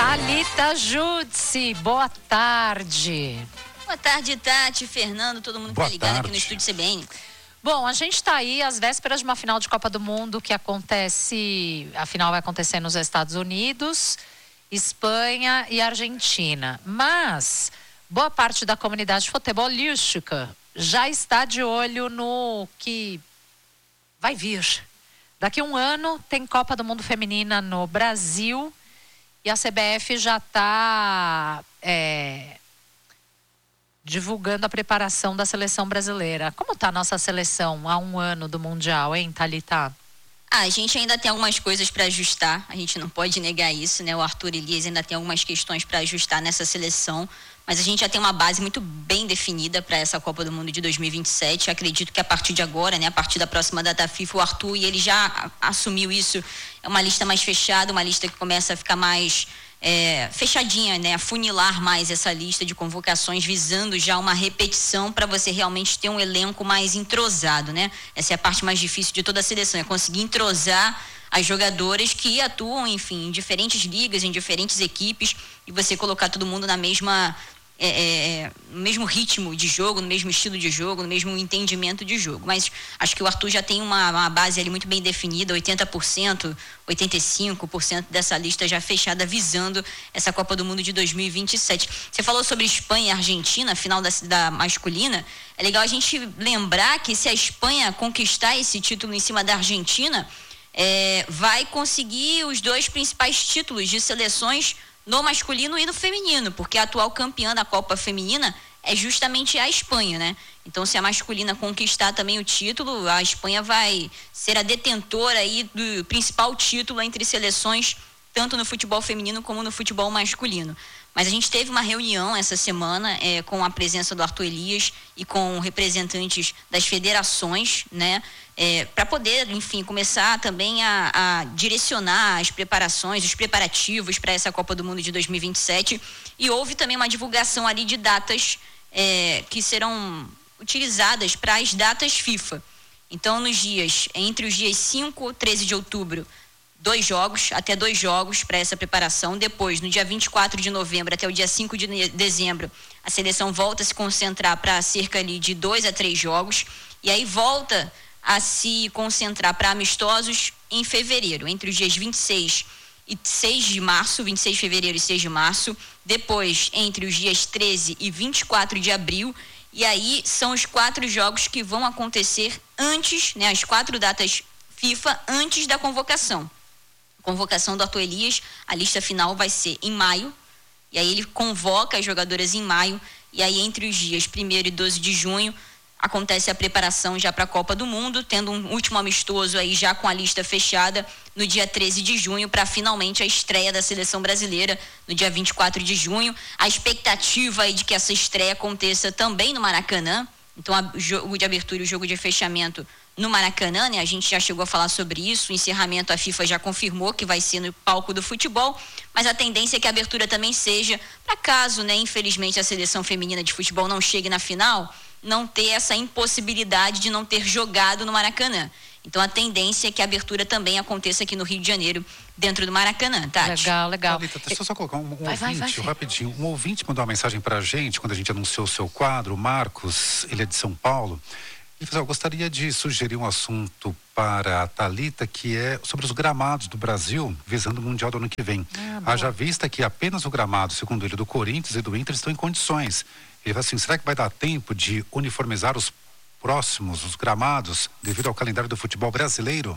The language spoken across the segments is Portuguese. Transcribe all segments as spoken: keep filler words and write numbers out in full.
Thalita Judice, boa tarde. Boa tarde, Tati, Fernando, todo mundo que tá ligado aqui no Estúdio C B N. Bom, a gente está aí às vésperas de uma final de Copa do Mundo que acontece, a final vai acontecer nos Estados Unidos, Espanha e Argentina. Mas boa parte da comunidade futebolística já está de olho no que vai vir. Daqui a um ano tem Copa do Mundo Feminina no Brasil e a C B F já está é, divulgando a preparação da seleção brasileira. Como está a nossa seleção há um ano do Mundial, hein, Thalita? Ah, a gente ainda tem algumas coisas para ajustar, a gente não pode negar isso, né? O Arthur Elias ainda tem algumas questões para ajustar nessa seleção, mas a gente já tem uma base muito bem definida para essa Copa do Mundo de dois mil e vinte e sete. Acredito que a partir de agora, né, a partir da próxima data FIFA, o Arthur, e ele já assumiu isso, é uma lista mais fechada, uma lista que começa a ficar mais é, fechadinha, né, afunilar mais essa lista de convocações, visando já uma repetição para você realmente ter um elenco mais entrosado, né? Essa é a parte mais difícil de toda a seleção, é conseguir entrosar as jogadoras que atuam, enfim, em diferentes ligas, em diferentes equipes, e você colocar todo mundo na mesma, é, é, no mesmo ritmo de jogo, no mesmo estilo de jogo, no mesmo entendimento de jogo. Mas acho que o Arthur já tem uma, uma base ali muito bem definida, oitenta por cento, oitenta e cinco por cento dessa lista já fechada, visando essa Copa do Mundo de dois mil e vinte e sete. Você falou sobre Espanha e Argentina, final da, da masculina. É legal a gente lembrar que se a Espanha conquistar esse título em cima da Argentina, É, vai conseguir os dois principais títulos de seleções no masculino e no feminino, porque a atual campeã da Copa Feminina é justamente a Espanha, né? Então, se a masculina conquistar também o título, a Espanha vai ser a detentora aí do principal título entre seleções, tanto no futebol feminino como no futebol masculino. Mas a gente teve uma reunião essa semana é, com a presença do Arthur Elias e com representantes das federações, né? É, para poder, enfim, começar também a, a direcionar as preparações, os preparativos para essa Copa do Mundo de dois mil e vinte e sete. E houve também uma divulgação ali de datas é, que serão utilizadas para as datas FIFA. Então, nos dias, entre os dias cinco e treze de outubro, dois jogos, até dois jogos para essa preparação. Depois, no dia vinte e quatro de novembro até o dia cinco de dezembro, a seleção volta a se concentrar para cerca ali de dois a três jogos. E aí volta a se concentrar para amistosos em fevereiro, entre os dias vinte e seis e seis de março, vinte e seis de fevereiro e seis de março. Depois, entre os dias treze e vinte e quatro de abril. E aí são os quatro jogos que vão acontecer antes, né, as quatro datas FIFA antes da convocação. Convocação do Arthur Elias, a lista final vai ser em maio, e aí ele convoca as jogadoras em maio, e aí entre os dias primeiro e doze de junho acontece a preparação já para a Copa do Mundo, tendo um último amistoso aí já com a lista fechada no dia treze de junho, para finalmente a estreia da seleção brasileira no dia vinte e quatro de junho. A expectativa aí de que essa estreia aconteça também no Maracanã, então a, o jogo de abertura e o jogo de fechamento no Maracanã, né? A gente já chegou a falar sobre isso, o encerramento a FIFA já confirmou que vai ser no palco do futebol, mas a tendência é que a abertura também seja, para caso, né, infelizmente a seleção feminina de futebol não chegue na final, não ter essa impossibilidade de não ter jogado no Maracanã. Então a tendência é que a abertura também aconteça aqui no Rio de Janeiro, dentro do Maracanã, Tati. Legal, legal. Thalita, deixa eu só colocar um, um vai, ouvinte, vai, vai. rapidinho. Um ouvinte mandou uma mensagem pra gente, quando a gente anunciou o seu quadro, o Marcos, ele é de São Paulo. Ele falou, eu gostaria de sugerir um assunto para a Thalita, que é sobre os gramados do Brasil, visando o Mundial do ano que vem. Ah, Haja vista que apenas o gramado, segundo ele, do Corinthians e do Inter estão em condições. Ele falou assim, será que vai dar tempo de uniformizar os próximos, os gramados, devido ao calendário do futebol brasileiro?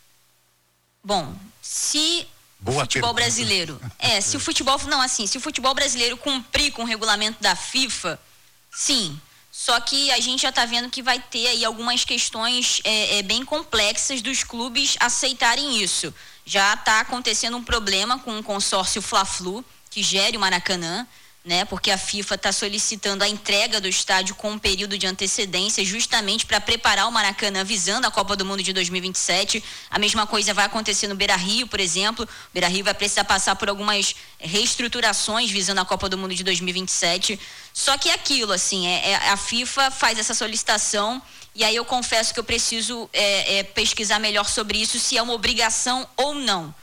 Bom, se Boa o futebol pergunta. brasileiro... É, se o futebol... Não, assim, se o futebol brasileiro cumprir com o regulamento da FIFA, sim. Só que a gente já está vendo que vai ter aí algumas questões é, é, bem complexas dos clubes aceitarem isso. Já está acontecendo um problema com o consórcio Fla-Flu, que gere o Maracanã, né? Porque a FIFA está solicitando a entrega do estádio com um período de antecedência, justamente para preparar o Maracanã visando a Copa do Mundo de dois mil e vinte e sete. A mesma coisa vai acontecer no Beira-Rio, por exemplo. O Beira-Rio vai precisar passar por algumas reestruturações visando a Copa do Mundo de dois mil e vinte e sete. Só que é aquilo, assim, é, é, a FIFA faz essa solicitação e aí eu confesso que eu preciso é, é, pesquisar melhor sobre isso, se é uma obrigação ou não.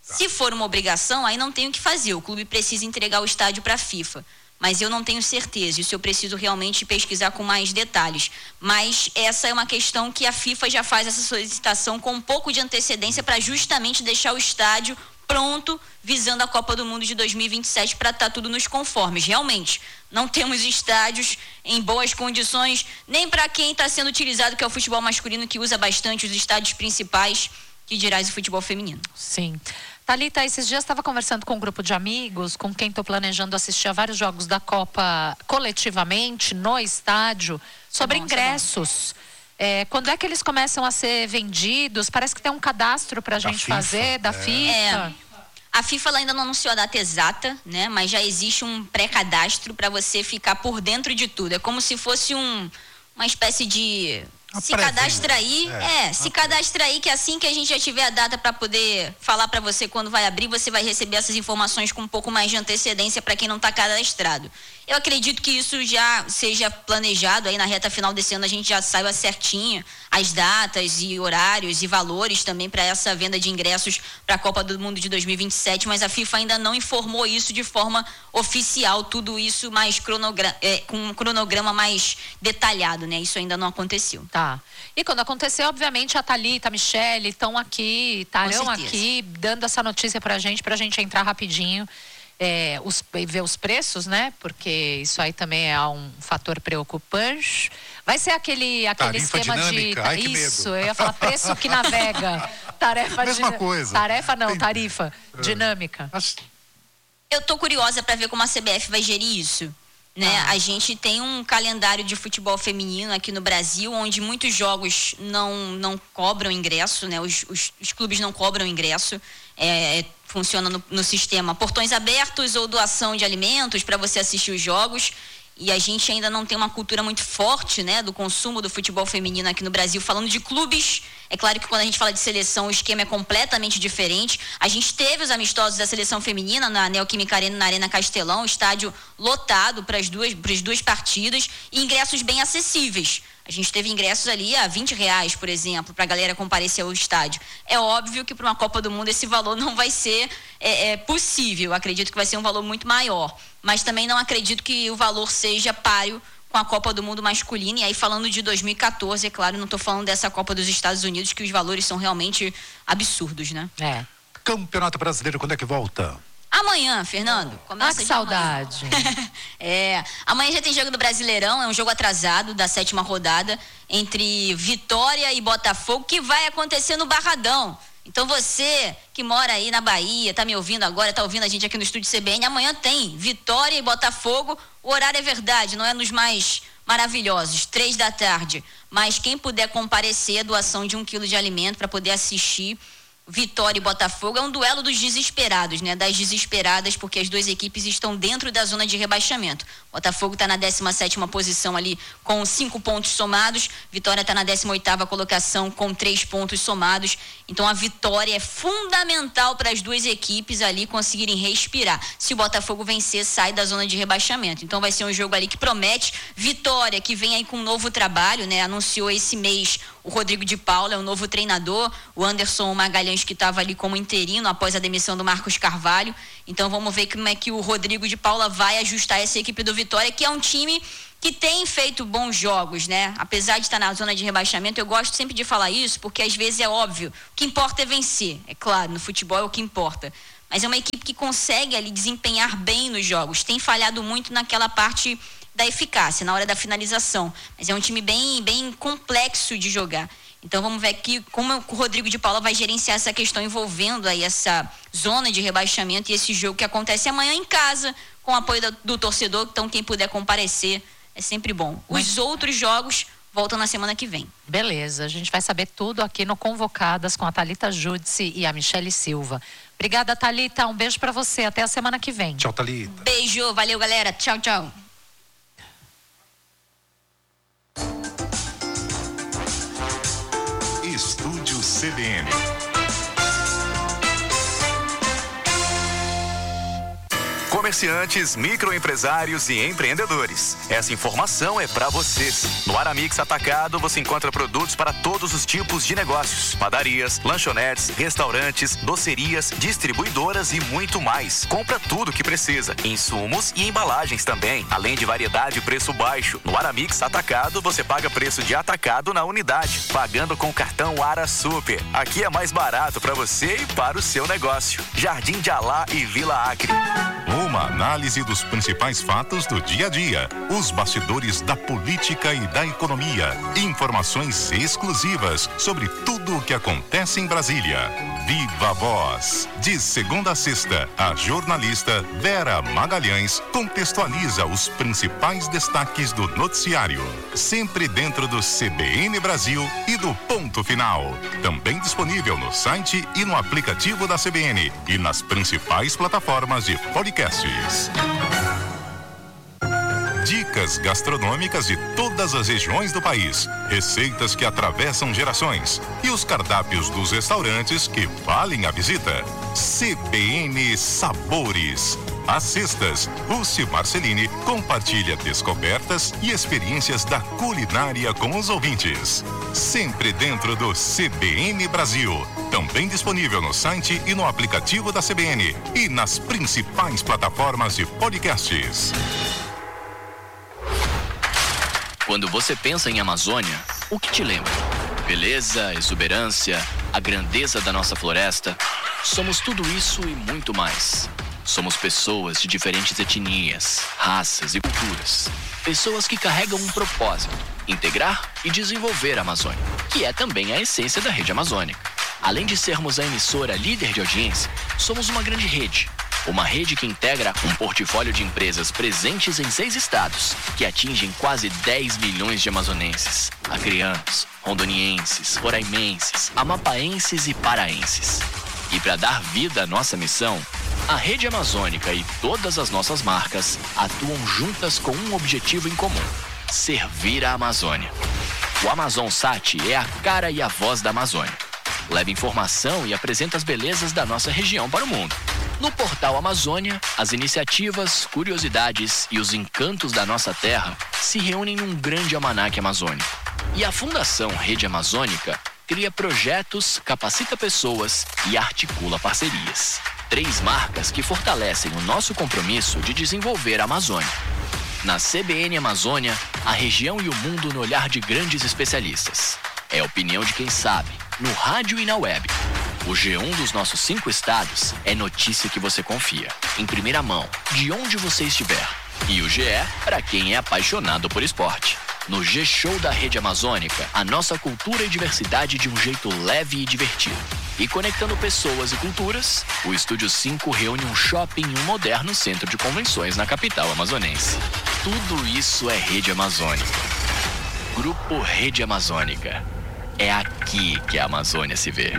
Se for uma obrigação, aí não tem o que fazer. O clube precisa entregar o estádio para a FIFA. Mas eu não tenho certeza. Isso eu preciso realmente pesquisar com mais detalhes. Mas essa é uma questão que a FIFA já faz essa solicitação com um pouco de antecedência para justamente deixar o estádio pronto, visando a Copa do Mundo de dois mil e vinte e sete, para estar tudo nos conformes. Realmente, não temos estádios em boas condições, nem para quem está sendo utilizado, que é o futebol masculino, que usa bastante os estádios principais, que dirás o futebol feminino. Sim. Thalita, esses dias estava conversando com um grupo de amigos, com quem estou planejando assistir a vários jogos da Copa coletivamente, no estádio, sobre é bom, ingressos. É, quando é que eles começam a ser vendidos? Parece que tem um cadastro para a gente FIFA, fazer, da é. FIFA. É. A FIFA ela ainda não anunciou a data exata, né? Mas já existe um pré-cadastro para você ficar por dentro de tudo. É como se fosse um, uma espécie de... A se cadastra aí, é, é se cadastra aí, que assim que a gente já tiver a data para poder falar para você quando vai abrir, você vai receber essas informações com um pouco mais de antecedência para quem não está cadastrado. Eu acredito que isso já seja planejado, aí na reta final desse ano a gente já saiba certinho as datas e horários e valores também para essa venda de ingressos para a Copa do Mundo de dois mil e vinte e sete, mas a FIFA ainda não informou isso de forma oficial, tudo isso mais cronograma, é, com um cronograma mais detalhado, né? Isso ainda não aconteceu. Tá. E quando acontecer, obviamente, a Thalita, a Michele estão aqui, estarão aqui dando essa notícia pra gente, pra gente entrar rapidinho. É, os, ver os preços, né? Porque isso aí também é um fator preocupante. Vai ser aquele, aquele esquema dinâmica. de... Ai, que isso, medo. eu ia falar preço que navega. Tarefa Mesma de... coisa. Tarefa não, Tem... tarifa. É. Dinâmica. Eu tô curiosa para ver como a C B F vai gerir isso. Né? Ah. A gente tem um calendário de futebol feminino aqui no Brasil, onde muitos jogos não, não cobram ingresso, né? Os, os, os clubes não cobram ingresso. É, funciona no, no sistema portões abertos ou doação de alimentos para você assistir os jogos. E a gente ainda não tem uma cultura muito forte, né, do consumo do futebol feminino aqui no Brasil. Falando de clubes, é claro que quando a gente fala de seleção, o esquema é completamente diferente. A gente teve os amistosos da seleção feminina na Neoquímica Arena, na Arena Castelão, estádio lotado para as duas, para as duas partidas e ingressos bem acessíveis. A gente teve ingressos ali a vinte reais, por exemplo, para a galera comparecer ao estádio. É óbvio que para uma Copa do Mundo esse valor não vai ser é, é, possível. Acredito que vai ser um valor muito maior. Mas também não acredito que o valor seja páreo com a Copa do Mundo masculina. E aí falando de dois mil e quatorze, é claro, não estou falando dessa Copa dos Estados Unidos, que os valores são realmente absurdos, né? É. Campeonato Brasileiro, quando é que volta? Amanhã, Fernando. Começa ah, que saudade. É, amanhã já tem jogo do Brasileirão, é um jogo atrasado da sétima rodada entre Vitória e Botafogo, que vai acontecer no Barradão. Então você que mora aí na Bahia, tá me ouvindo agora, tá ouvindo a gente aqui no estúdio C B N, amanhã tem Vitória e Botafogo. O horário é verdade, não é nos mais maravilhosos, três da tarde. Mas quem puder comparecer, doação de um quilo de alimento para poder assistir Vitória e Botafogo, é um duelo dos desesperados, né? Das desesperadas, porque as duas equipes estão dentro da zona de rebaixamento. Botafogo está na décima sétima posição ali com cinco pontos somados, Vitória está na décima oitava colocação com três pontos somados. Então a vitória é fundamental para as duas equipes ali conseguirem respirar. Se o Botafogo vencer, sai da zona de rebaixamento. Então vai ser um jogo ali que promete. Vitória, que vem aí com um novo trabalho, né? Anunciou esse mês o Rodrigo de Paula, é o novo treinador, o Anderson Magalhães, que estava ali como interino após a demissão do Marcos Carvalho. Então vamos ver como é que o Rodrigo de Paula vai ajustar essa equipe do Vitória, que é um time que tem feito bons jogos, né? Apesar de estar na zona de rebaixamento, eu gosto sempre de falar isso, porque às vezes é óbvio, o que importa é vencer, é claro, no futebol é o que importa. Mas é uma equipe que consegue ali desempenhar bem nos jogos, tem falhado muito naquela parte da eficácia, na hora da finalização, mas é um time bem, bem complexo de jogar. Então vamos ver aqui como o Rodrigo de Paula vai gerenciar essa questão envolvendo aí essa zona de rebaixamento e esse jogo que acontece amanhã em casa, com o apoio do, do torcedor. Então quem puder comparecer é sempre bom. Os outros jogos voltam na semana que vem. Beleza, a gente vai saber tudo aqui no Convocadas com a Thalita Judice e a Michele Silva. Obrigada, Thalita, um beijo pra você, até a semana que vem. Tchau, Thalita. Beijo, valeu, galera, tchau, tchau. Estúdio C B N. comerciantes, microempresários e empreendedores. Essa informação é para vocês. No Aramix Atacado você encontra produtos para todos os tipos de negócios: padarias, lanchonetes, restaurantes, docerias, distribuidoras e muito mais. Compra tudo que precisa, insumos e embalagens também, além de variedade e preço baixo. No Aramix Atacado você paga preço de atacado na unidade, pagando com o cartão Ara Super. Aqui é mais barato para você e para o seu negócio. Jardim de Alá e Vila Acre. Uma análise dos principais fatos do dia a dia, os bastidores da política e da economia, informações exclusivas sobre tudo o que acontece em Brasília. Viva Voz. De segunda a sexta, a jornalista Vera Magalhães contextualiza os principais destaques do noticiário, sempre dentro do C B N Brasil e do Ponto Final. Também disponível no site e no aplicativo da C B N e nas principais plataformas de podcasts. Dicas gastronômicas de todas as regiões do país, receitas que atravessam gerações e os cardápios dos restaurantes que valem a visita. C B N Sabores. Às sextas, Lúcia Marcelini compartilha descobertas e experiências da culinária com os ouvintes. Sempre dentro do C B N Brasil. Também disponível no site e no aplicativo da C B N e nas principais plataformas de podcasts. Quando você pensa em Amazônia, o que te lembra? Beleza, exuberância, a grandeza da nossa floresta. Somos tudo isso e muito mais. Somos pessoas de diferentes etnias, raças e culturas. Pessoas que carregam um propósito: integrar e desenvolver a Amazônia, que é também a essência da Rede Amazônica. Além de sermos a emissora líder de audiência, somos uma grande rede. Uma rede que integra um portfólio de empresas presentes em seis estados, que atingem quase dez milhões de amazonenses, acreanos, rondonienses, roraimenses, amapaenses e paraenses. E para dar vida à nossa missão, a Rede Amazônica e todas as nossas marcas atuam juntas com um objetivo em comum: servir a Amazônia. O AmazonSat é a cara e a voz da Amazônia. Leva informação e apresenta as belezas da nossa região para o mundo. No portal Amazônia, as iniciativas, curiosidades e os encantos da nossa terra se reúnem num grande almanaque amazônico. E a Fundação Rede Amazônica cria projetos, capacita pessoas e articula parcerias. Três marcas que fortalecem o nosso compromisso de desenvolver a Amazônia. Na C B N Amazônia, a região e o mundo no olhar de grandes especialistas. É a opinião de quem sabe, no rádio e na web. O G um dos nossos cinco estados é notícia que você confia, em primeira mão, de onde você estiver. E o G E para quem é apaixonado por esporte. No G-Show da Rede Amazônica, a nossa cultura e diversidade de um jeito leve e divertido. E conectando pessoas e culturas, o Estúdio cinco reúne um shopping e um moderno centro de convenções na capital amazonense. Tudo isso é Rede Amazônica. Grupo Rede Amazônica. É aqui que a Amazônia se vê.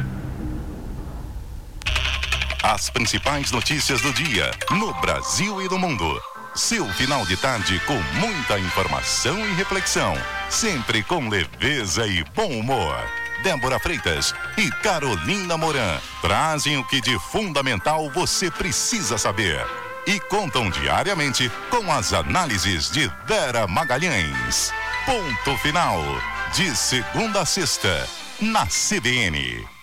As principais notícias do dia, no Brasil e no mundo. Seu final de tarde com muita informação e reflexão. Sempre com leveza e bom humor. Débora Freitas e Carolina Moran trazem o que de fundamental você precisa saber. E contam diariamente com as análises de Vera Magalhães. Ponto Final. De segunda a sexta, na C B N.